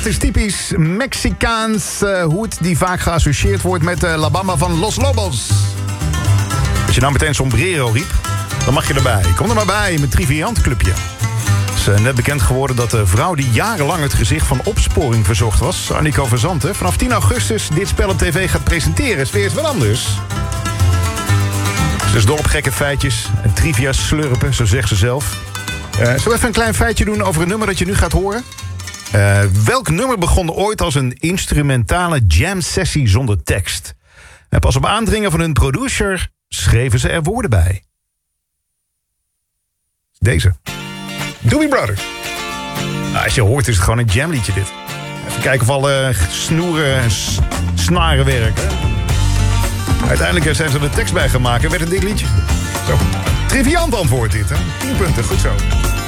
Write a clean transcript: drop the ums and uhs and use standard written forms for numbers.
dat is typisch Mexicaans hoed die vaak geassocieerd wordt met La Bamba van Los Lobos. Als je nou meteen sombrero riep, dan mag je erbij. Kom er maar bij, mijn Triviant Clubje. Het is net bekend geworden dat de vrouw die jarenlang het gezicht van opsporing verzocht was, Annico Verzanten, vanaf 10 augustus dit spel op tv gaat presenteren. Is weer eens wat anders. Dus dol op gekke feitjes en trivia slurpen, zo zegt ze zelf. Zullen we even een klein feitje doen over een nummer dat je nu gaat horen? Welk nummer begon ooit als een instrumentale jam-sessie zonder tekst? En pas op aandringen van hun producer schreven ze er woorden bij. Deze. Doobie Brothers. Nou, als je hoort is het gewoon een jamliedje dit. Even kijken of alle snoeren en snaren werken. Uiteindelijk zijn ze er de tekst bij gaan maken. Werd een dik liedje. Zo. Triviant antwoord dit, hè? 10 punten, goed zo.